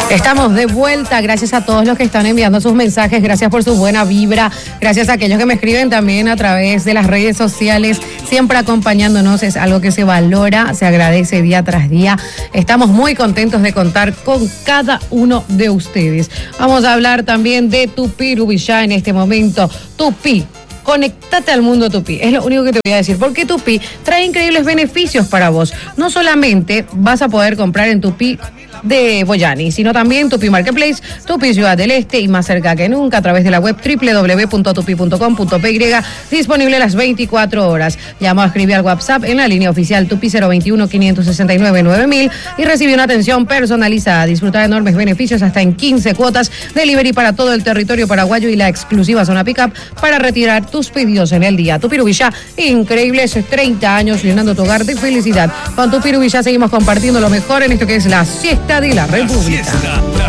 Estamos de vuelta, gracias a todos los que están enviando sus mensajes, gracias por su buena vibra, gracias a aquellos que me escriben también a través de las redes sociales, siempre acompañándonos, es algo que se valora, se agradece día tras día. Estamos muy contentos de contar con cada uno de ustedes. Vamos a hablar también de Tupí Rubillá en este momento. Tupí. Conéctate al mundo Tupí, es lo único que te voy a decir, porque Tupí trae increíbles beneficios para vos. No solamente vas a poder comprar en Tupí de Boyani, sino también Tupí Marketplace, Tupí Ciudad del Este y más cerca que nunca a través de la web www.tupi.com.py, disponible las 24 horas. Llama o escribe al WhatsApp en la línea oficial Tupí 021-569-9000 y recibe una atención personalizada. Disfruta de enormes beneficios hasta en 15 cuotas, delivery para todo el territorio paraguayo y la exclusiva zona pickup para retirar tus pedidos en el día. Tupí Rubillá, increíbles 30 años llenando tu hogar de felicidad. Con Tupí Rubillá seguimos compartiendo lo mejor en esto que es la siesta de la República.